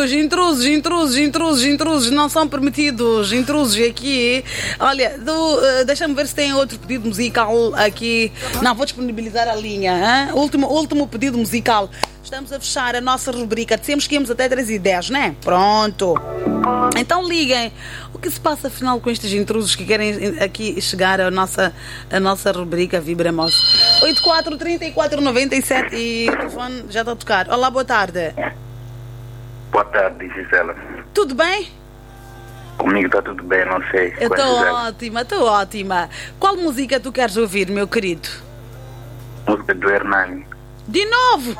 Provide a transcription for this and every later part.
Intrusos não são permitidos. Intrusos aqui. Olha, deixa-me ver se tem outro pedido musical aqui. Não, vou disponibilizar a linha. Hein? Último pedido musical. Estamos a fechar a nossa rubrica. Dissemos que íamos até 3h10, né? Pronto. Então liguem. O que se passa afinal com estes intrusos que querem aqui chegar à nossa rubrica Vibramos? 84-34-97 e o telefone já está a tocar. Olá, boa tarde. Boa tarde, Gisela. Tudo bem? Comigo está tudo bem, não sei. Eu estou ótima. Qual música tu queres ouvir, meu querido? Música do Hernani. De novo?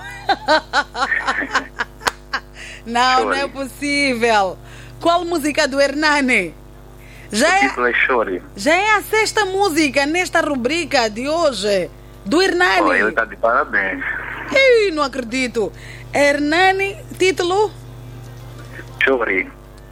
Não é possível. Qual música do Hernani? O título é Chore. Já é a 6ª música nesta rubrica de hoje. Do Hernani. Ele está de parabéns. Ih, não acredito. Hernani, título? Chore.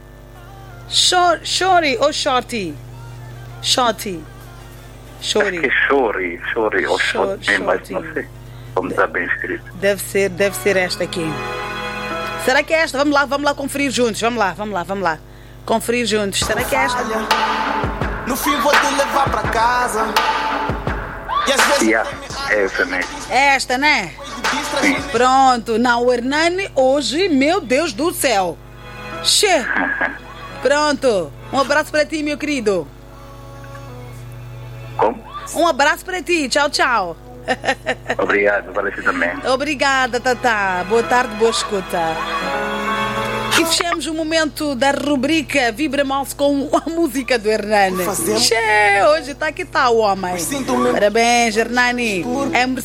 Chore ou Shorty? Shorty. Chore. Acho que é Chore ou Shorty, mas não sei. Como está bem escrito. Deve ser esta aqui. Será que é esta? Vamos lá conferir juntos. Vamos lá. Conferir juntos. Será que é esta? No fim vou te levar para casa. E às vezes É essa mesmo. É esta, né? Pronto. Não, o Hernani hoje, meu Deus do céu. Che. Pronto. Um abraço para ti, meu querido. Como? Um abraço para ti. Tchau, tchau. Obrigado, valeu também. Obrigada, Tata. Boa tarde, boa escuta. E fechamos o momento da rubrica Vibramos com a música do Hernani. Che, hoje está aqui, tá o homem. Parabéns, Hernani. É